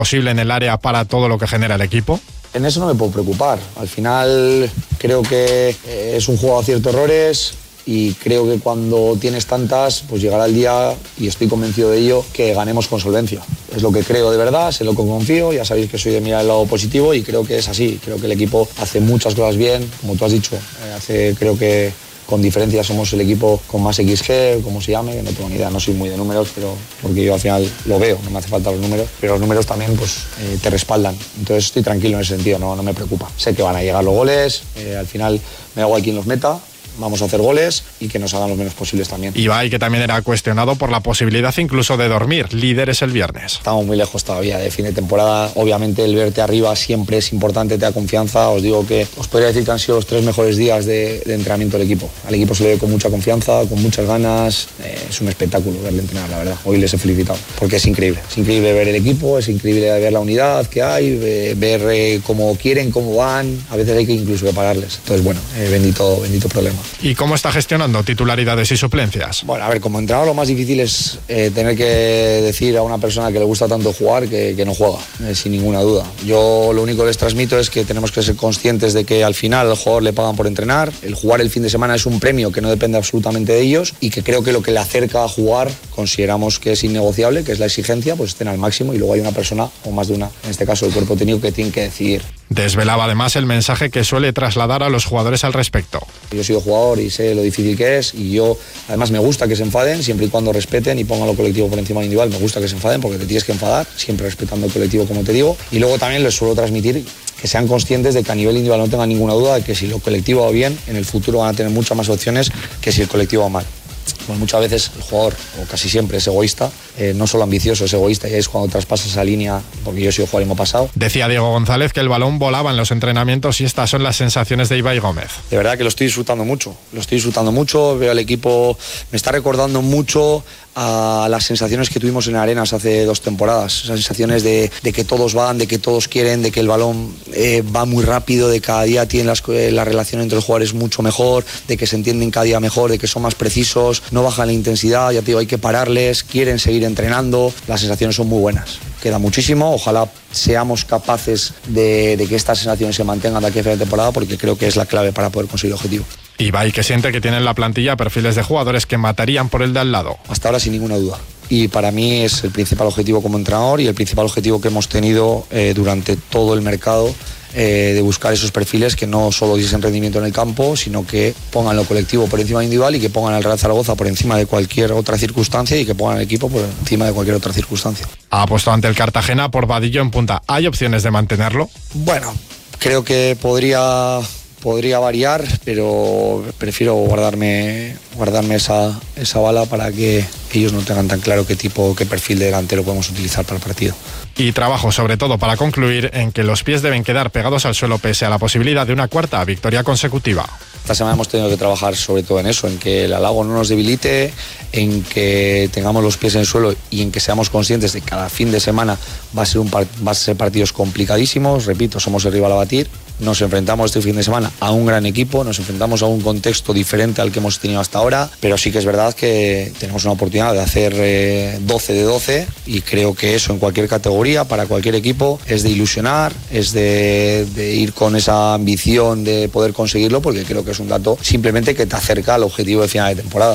posible en el área para todo lo que genera el equipo? En eso no me puedo preocupar. Al final creo que es un juego de aciertos errores y creo que cuando tienes tantas, pues llegará el día, y estoy convencido de ello, que ganemos con solvencia. Es lo que creo de verdad, sé lo que confío, ya sabéis que soy de mirar el lado positivo y creo que es así. Creo que el equipo hace muchas cosas bien, como tú has dicho. Creo que con diferencia somos el equipo con más XG, como se llame, que no tengo ni idea, no soy muy de números, pero porque yo al final lo veo, no me hace falta los números, pero los números también pues, te respaldan. Entonces estoy tranquilo en ese sentido, no me preocupa. Sé que van a llegar los goles, al final me da igual quién los meta. Vamos a hacer goles y que nos hagan los menos posibles también. Ibai, que también era cuestionado por la posibilidad incluso de dormir, líderes el viernes. Estamos muy lejos todavía de fin de temporada. Obviamente el verte arriba siempre es importante, te da confianza. Os digo que os podría decir que han sido los 3 mejores días de entrenamiento del equipo. Al equipo se le ve con mucha confianza, con muchas ganas. Es un espectáculo verle entrenar, la verdad. Hoy les he felicitado porque es increíble. Es increíble ver el equipo, es increíble ver la unidad que hay, ver cómo quieren, cómo van. A veces hay que incluso pararles. Entonces, bueno, bendito problema. ¿Y cómo está gestionando titularidades y suplencias? Bueno, a ver, como entrenador lo más difícil es tener que decir a una persona que le gusta tanto jugar que no juega, sin ninguna duda. Yo lo único que les transmito es que tenemos que ser conscientes de que al final al jugador le pagan por entrenar, el jugar el fin de semana es un premio que no depende absolutamente de ellos y que creo que lo que le acerca a jugar consideramos que es innegociable, que es la exigencia, pues estén al máximo y luego hay una persona, o más de una, en este caso el cuerpo técnico, que tiene que decidir. Desvelaba además el mensaje que suele trasladar a los jugadores al respecto. Yo he sido jugador y sé lo difícil que es y yo además me gusta que se enfaden siempre y cuando respeten y pongan lo colectivo por encima del individual. Me gusta que se enfaden porque te tienes que enfadar, siempre respetando el colectivo, como te digo. Y luego también les suelo transmitir que sean conscientes de que a nivel individual no tengan ninguna duda de que si lo colectivo va bien, en el futuro van a tener muchas más opciones que si el colectivo va mal. Pues muchas veces el jugador, o casi siempre, es egoísta, no solo ambicioso, es egoísta, y es cuando traspasas esa línea, porque yo he sido jugador y me ha pasado. Decía Diego González que el balón volaba en los entrenamientos y estas son las sensaciones de Ibai Gómez. De verdad que lo estoy disfrutando mucho, veo al equipo, me está recordando mucho a las sensaciones que tuvimos en Arenas hace 2 temporadas, esas sensaciones de que todos van, de que todos quieren, de que el balón va muy rápido, de que cada día tienen la relación entre los jugadores mucho mejor, de que se entienden cada día mejor, de que son más precisos, no bajan la intensidad, ya te digo, hay que pararles, quieren seguir entrenando, las sensaciones son muy buenas. Queda muchísimo, ojalá seamos capaces de que estas sensaciones se mantengan de aquí a final de temporada porque creo que es la clave para poder conseguir el objetivo. Ibai, que siente que tiene en la plantilla perfiles de jugadores que matarían por el de al lado. Hasta ahora sin ninguna duda. Y para mí es el principal objetivo como entrenador y el principal objetivo que hemos tenido durante todo el mercado, de buscar esos perfiles que no solo diesen rendimiento en el campo, sino que pongan lo colectivo por encima individual y que pongan al Real Zaragoza por encima de cualquier otra circunstancia y que pongan al equipo por encima de cualquier otra circunstancia. Ha apostado ante el Cartagena por Vadillo en punta. ¿Hay opciones de mantenerlo? Bueno, creo que podría variar, pero prefiero guardarme esa bala para que ellos no tengan tan claro qué perfil de delantero podemos utilizar para el partido. Y trabajo sobre todo para concluir en que los pies deben quedar pegados al suelo pese a la posibilidad de una cuarta victoria consecutiva. Esta semana hemos tenido que trabajar sobre todo en eso, en que el halago no nos debilite, en que tengamos los pies en el suelo y en que seamos conscientes de que cada fin de semana va a ser partidos complicadísimos. Repito, somos el rival a batir. Nos enfrentamos este fin de semana a un gran equipo, nos enfrentamos a un contexto diferente al que hemos tenido hasta ahora, pero sí que es verdad que tenemos una oportunidad de hacer 12 de 12 y creo que eso en cualquier categoría, para cualquier equipo, es de ilusionar, es de ir con esa ambición de poder conseguirlo, porque creo que es un dato simplemente que te acerca al objetivo de final de temporada.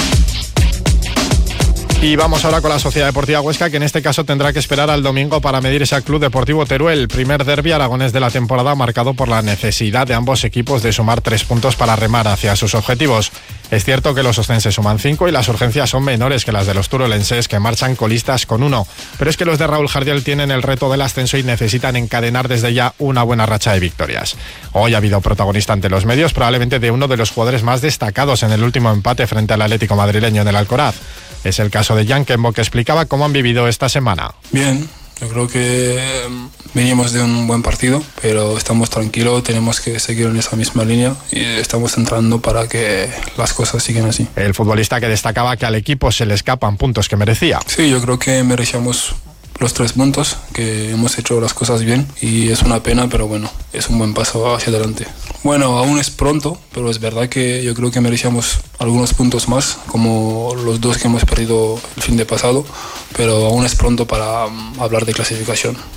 Y vamos ahora con la Sociedad Deportiva Huesca, que en este caso tendrá que esperar al domingo para medirse al Club Deportivo Teruel, primer derbi aragonés de la temporada marcado por la necesidad de ambos equipos de sumar 3 puntos para remar hacia sus objetivos. Es cierto que los oscenses suman 5 y las urgencias son menores que las de los turolenses, que marchan colistas con 1, pero es que los de Raúl Jardiel tienen el reto del ascenso y necesitan encadenar desde ya una buena racha de victorias. Hoy ha habido protagonista ante los medios, probablemente de uno de los jugadores más destacados en el último empate frente al Atlético madrileño en el Alcoraz. Es el caso de Jan Kembo, que explicaba cómo han vivido esta semana. Bien, yo creo que venimos de un buen partido, pero estamos tranquilos, tenemos que seguir en esa misma línea y estamos entrando para que las cosas sigan así. El futbolista que destacaba que al equipo se le escapan puntos que merecía. Sí, yo creo que merecíamos los 3 puntos, que hemos hecho las cosas bien y es una pena, pero bueno, es un buen paso hacia adelante. Bueno, aún es pronto, pero es verdad que yo creo que merecíamos algunos puntos más, como los 2 que hemos perdido el fin de pasado, pero aún es pronto para hablar de clasificación.